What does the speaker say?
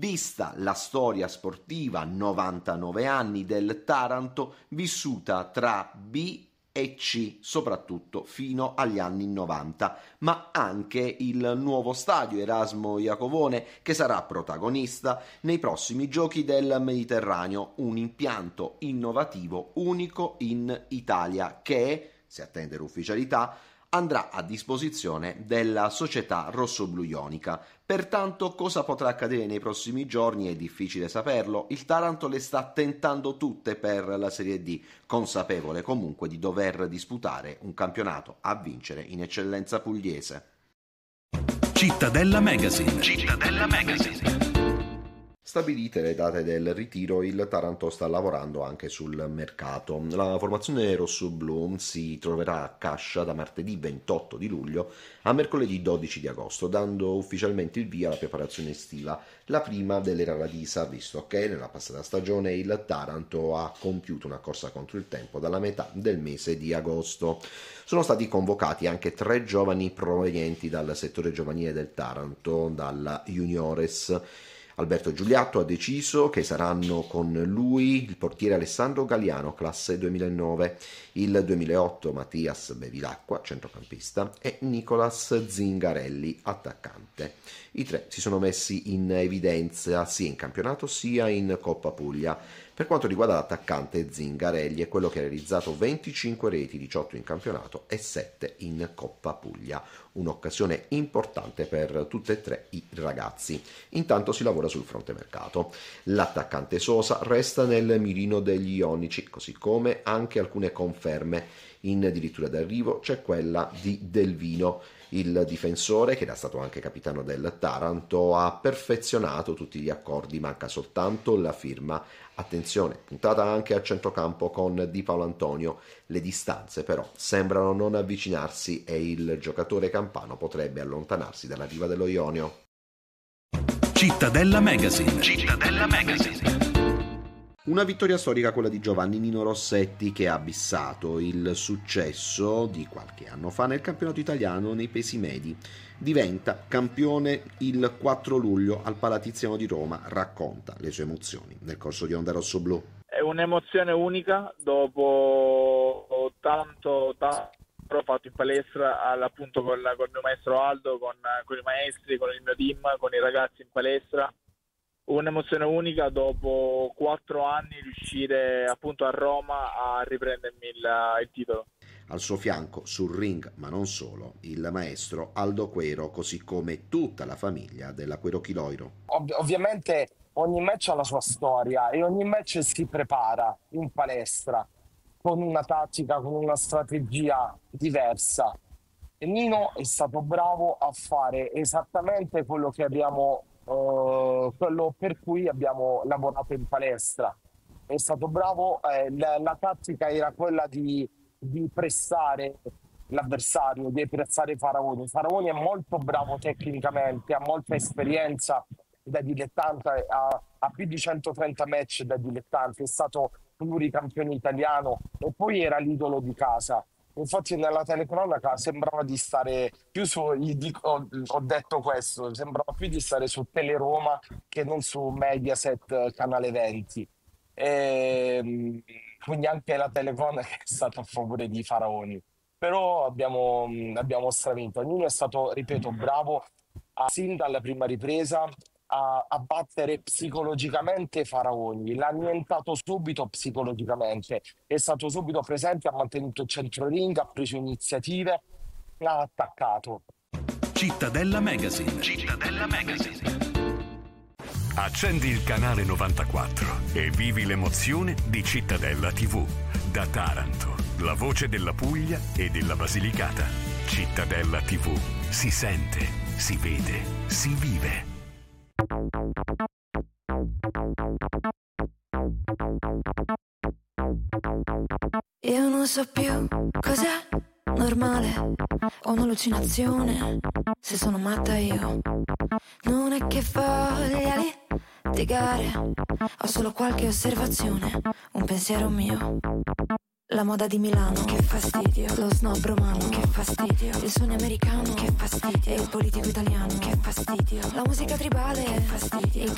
vista la storia sportiva, 99 anni del Taranto, vissuta tra B e C, soprattutto fino agli anni 90, ma anche il nuovo stadio Erasmo Iacovone che sarà protagonista nei prossimi Giochi del Mediterraneo, un impianto innovativo unico in Italia che, se attende l'ufficialità, andrà a disposizione della società rossoblu ionica. Pertanto cosa potrà accadere nei prossimi giorni è difficile saperlo. Il Taranto le sta tentando tutte per la Serie D, consapevole comunque di dover disputare un campionato a vincere in eccellenza pugliese. Cittadella Magazine. Cittadella Magazine. Stabilite le date del ritiro, il Taranto sta lavorando anche sul mercato. La formazione rossoblu si troverà a Cascia da martedì 28 di luglio a mercoledì 12 di agosto, dando ufficialmente il via alla preparazione estiva, la prima dell'era Ravisa, visto che nella passata stagione il Taranto ha compiuto una corsa contro il tempo dalla metà del mese di agosto. Sono stati convocati anche 3 giovani provenienti dal settore giovanile del Taranto, dalla Juniores. Alberto Giuliatto ha deciso che saranno con lui il portiere Alessandro Galliano, classe 2009, il 2008 Mattias Bevilacqua, centrocampista, e Nicolas Zingarelli, attaccante. I 3 si sono messi in evidenza sia in campionato sia in Coppa Puglia. Per quanto riguarda l'attaccante, Zingarelli è quello che ha realizzato 25 reti, 18 in campionato e 7 in Coppa Puglia. Un'occasione importante per tutti e 3 i ragazzi. Intanto si lavora sul fronte mercato. L'attaccante Sosa resta nel mirino degli ionici, così come anche alcune conferme in dirittura d'arrivo. C'è quella di Delvino. Il difensore, che era stato anche capitano del Taranto, ha perfezionato tutti gli accordi, manca soltanto la firma. Attenzione, puntata anche a centrocampo con Di Paolo Antonio. Le distanze però sembrano non avvicinarsi e il giocatore campano potrebbe allontanarsi dalla riva dello Ionio. Cittadella Magazine. Cittadella Magazine. Una vittoria storica, quella di Giovanni Nino Rossetti, che ha bissato il successo di qualche anno fa nel campionato italiano nei pesi medi. Diventa campione il 4 luglio al Palatiziano di Roma, racconta le sue emozioni nel corso di Onda Rossoblu. È un'emozione unica dopo tanto fatto in palestra appunto con il mio maestro Aldo, con i maestri, con il mio team, con i ragazzi in palestra. Un'emozione unica dopo 4 anni riuscire appunto a Roma a riprendermi il titolo. Al suo fianco, sul ring, ma non solo, il maestro Aldo Quero, così come tutta la famiglia della Quero Chiloiro. Ovviamente ogni match ha la sua storia e ogni match si prepara in palestra con una tattica, con una strategia diversa. E Nino è stato bravo a fare esattamente quello che quello per cui abbiamo lavorato in palestra. È stato bravo, la tattica era quella di pressare l'avversario, di pressare Faraoni. Faraoni è molto bravo tecnicamente, ha molta esperienza da dilettante, ha più di 130 match da dilettante, è stato pluricampione italiano e poi era l'idolo di casa. Infatti nella telecronaca sembrava di stare più ho detto questo, sembrava più di stare su Teleroma che non su Mediaset Canale 20. Quindi anche la telecronaca è stata a favore di Faraoni. Però abbiamo stravinto. Nino è stato, ripeto, bravo sin dalla prima ripresa a battere psicologicamente Faraoni, l'ha annientato subito psicologicamente, è stato subito presente, ha mantenuto il centro ring, ha preso iniziative, ha attaccato. Cittadella Magazine. Cittadella Magazine. Accendi il canale 94 e vivi l'emozione di Cittadella TV. Da Taranto, la voce della Puglia e della Basilicata. Cittadella TV. Si sente, si vede, si vive. Io non so più cos'è normale o un'allucinazione, se sono matta io. Non è che voglia litigare, ho solo qualche osservazione, un pensiero mio. La moda di Milano, che fastidio. Lo snob romano, che fastidio. Il sogno americano, che fastidio. E il politico italiano, che fastidio. La musica tribale, che fastidio.